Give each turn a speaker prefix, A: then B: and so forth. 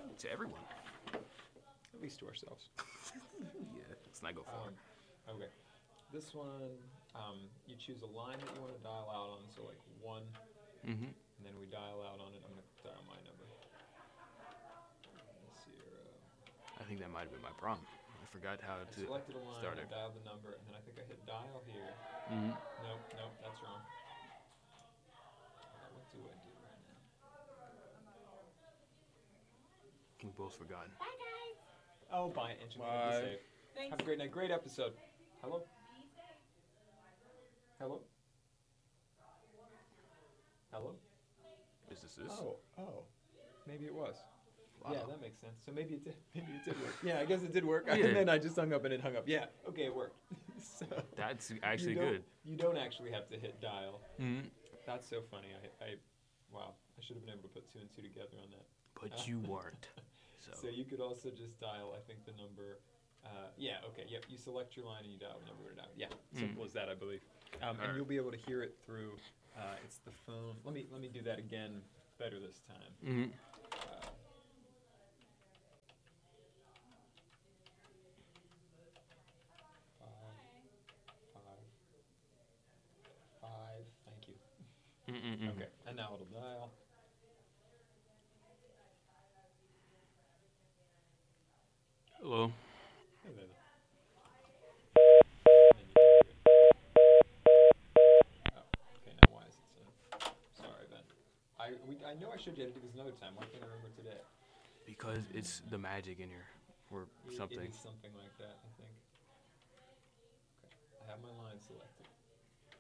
A: To everyone.
B: At least to ourselves.
A: Yeah. Let's not go far.
B: Okay. This one, you choose a line that you want to dial out on, so like 1,
A: Mm-hmm.
B: and then we dial out on it. I'm going to dial my number. 0.
A: I think that might have been my problem. I forgot how
B: I
A: to
B: selected a line,
A: start
B: I
A: it.
B: dialed the number, and then I think I hit dial here.
A: Mm-hmm.
B: Nope, that's wrong. What do I do right now?
A: We both forgot.
B: Oh, bye, Ancient.
C: Bye.
B: Be safe.
D: Thanks.
B: Have a great night. Great episode. Hello? Hello? Hello?
A: Is this this?
B: Oh. Maybe it was.
A: Wow.
B: Yeah, that makes sense. So maybe it did work. Yeah, I guess it did work.
A: Yeah.
B: And then I just hung up and it hung up. Yeah, okay, it worked. So
A: That's actually
B: you don't-
A: good.
B: You don't actually have to hit dial.
A: Mm-hmm.
B: That's so funny. Wow, I should have been able to put 2 and 2 together on that.
A: But you weren't.
B: So you could also just dial, I think, the number. Yep. You select your line and you dial the number to dial. Yeah, simple as that, I believe. And
A: Alright.
B: you'll be able to hear it through. It's the phone. Let me do that again, better this time.
A: Mm-hmm.
B: Five. Thank you.
A: Mm-mm-mm.
B: Okay, and now it'll dial.
A: Hello.
B: Hey there. Okay, now why is it so? Sorry, Ben. I know I showed you how to do this another time. Why can't I remember today?
A: Because it's the magic in here, or something.
B: It is something like that, I think. Okay, I have my line selected.